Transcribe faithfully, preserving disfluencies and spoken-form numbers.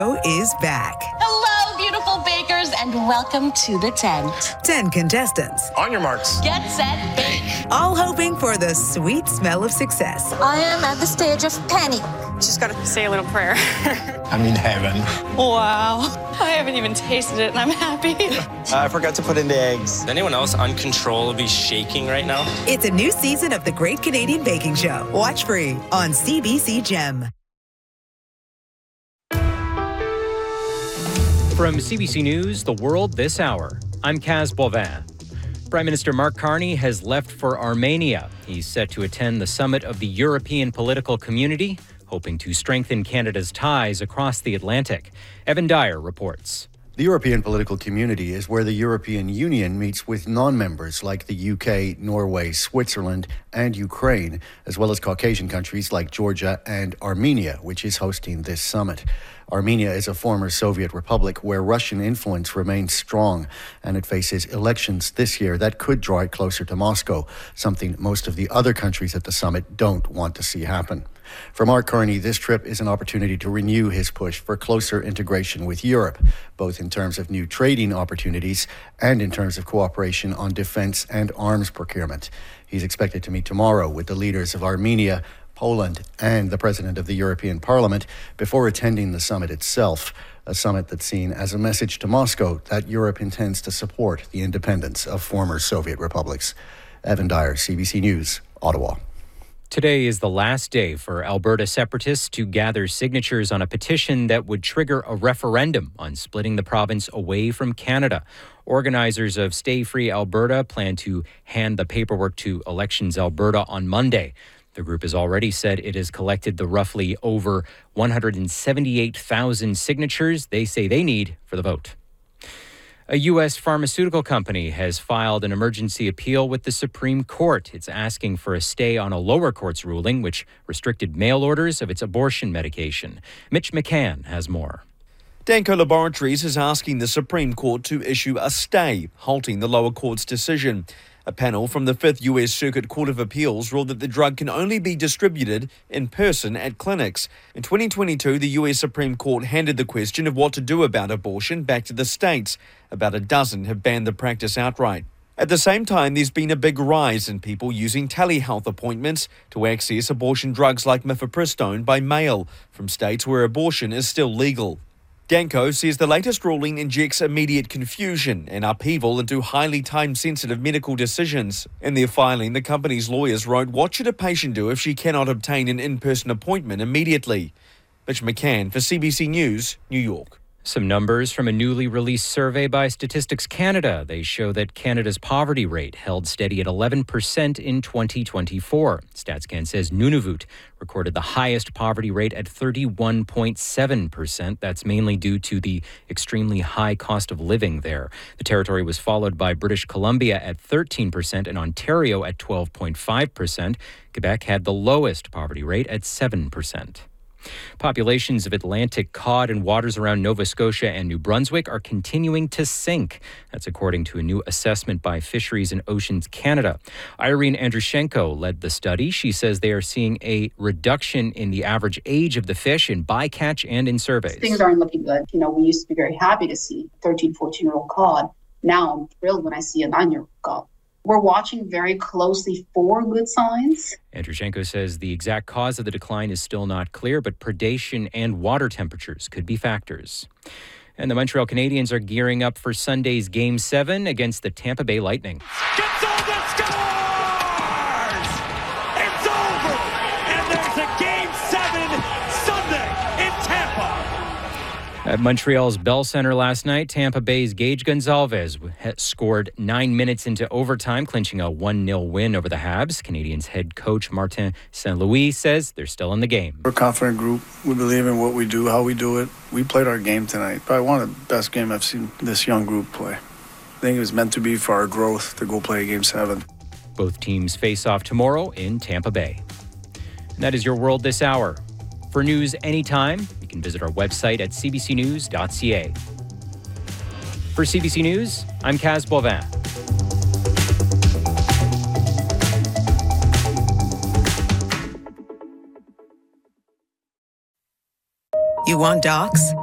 is back. Hello, beautiful bakers, and welcome to the tent. Ten contestants. On your marks. Get set, bake. All hoping for the sweet smell of success. I am at the stage of panic. Just got to say a little prayer. I'm in heaven. Wow. I haven't even tasted it, and I'm happy. Uh, I forgot to put in the eggs. Is anyone else uncontrollably shaking right now? It's a new season of The Great Canadian Baking Show. Watch free on C B C Gem. From C B C News, The World This Hour, I'm Kaz Bovin. Prime Minister Mark Carney has left for Armenia. He's set to attend the summit of the European Political Community, hoping to strengthen Canada's ties across the Atlantic. Evan Dyer reports. The European Political Community is where the European Union meets with non-members like the U K, Norway, Switzerland, and Ukraine, as well as Caucasian countries like Georgia and Armenia, which is hosting this summit. Armenia is a former Soviet republic where Russian influence remains strong, and it faces elections this year that could draw it closer to Moscow, something most of the other countries at the summit don't want to see happen. For Mark Carney, this trip is an opportunity to renew his push for closer integration with Europe, both in terms of new trading opportunities and in terms of cooperation on defense and arms procurement. He's expected to meet tomorrow with the leaders of Armenia, Poland, and the President of the European Parliament before attending the summit itself, a summit that's seen as a message to Moscow that Europe intends to support the independence of former Soviet republics. Evan Dyer, C B C News, Ottawa. Today is the last day for Alberta separatists to gather signatures on a petition that would trigger a referendum on splitting the province away from Canada. Organizers of Stay Free Alberta plan to hand the paperwork to Elections Alberta on Monday. The group has already said it has collected the roughly over one hundred seventy-eight thousand signatures they say they need for the vote. A U S pharmaceutical company has filed an emergency appeal with the Supreme Court. It's asking for a stay on a lower court's ruling, which restricted mail orders of its abortion medication. Mitch McCann has more. Danco Laboratories is asking the Supreme Court to issue a stay, halting the lower court's decision. A panel from the Fifth U S Circuit Court of Appeals ruled that the drug can only be distributed in person at clinics. In twenty twenty-two, the U S Supreme Court handed the question of what to do about abortion back to the states. About a dozen have banned the practice outright. At the same time, there's been a big rise in people using telehealth appointments to access abortion drugs like mifepristone by mail from states where abortion is still legal. Danco says the latest ruling injects immediate confusion and upheaval into highly time-sensitive medical decisions. In their filing, the company's lawyers wrote, "What should a patient do if she cannot obtain an in-person appointment immediately?" Mitch McCann for C B C News, New York. Some numbers from a newly released survey by Statistics Canada. They show that Canada's poverty rate held steady at eleven percent in twenty twenty-four. StatsCan says Nunavut recorded the highest poverty rate at thirty-one point seven percent. That's mainly due to the extremely high cost of living there. The territory was followed by British Columbia at thirteen percent and Ontario at twelve point five percent. Quebec had the lowest poverty rate at seven percent. Populations of Atlantic cod in waters around Nova Scotia and New Brunswick are continuing to sink. That's according to a new assessment by Fisheries and Oceans Canada. Irene Andrushenko led the study. She says they are seeing a reduction in the average age of the fish in bycatch and in surveys. Things aren't looking good. You know, we used to be very happy to see thirteen, fourteen-year-old cod. Now I'm thrilled when I see a nine-year-old cod. We're watching very closely for good signs. Andrushenko says the exact cause of the decline is still not clear, but predation and water temperatures could be factors. And the Montreal Canadiens are gearing up for Sunday's Game seven against the Tampa Bay Lightning. Gonzalez scores! It's over! And there's a Game seven Sunday in Tampa. At Montreal's Bell Centre last night, Tampa Bay's Gage Gonzalez scored nine minutes into overtime, clinching a one nil win over the Habs. Canadiens head coach Martin Saint Louis says they're still in the game. We're a confident group. We believe in what we do, how we do it. We played our game tonight. Probably one of the best games I've seen this young group play. I think it was meant to be for our growth to go play Game seven. Both teams face off tomorrow in Tampa Bay. And that is your World This Hour. For news anytime, you can visit our website at c b c news dot c a. For C B C News, I'm Kaz Bovin. You want docs?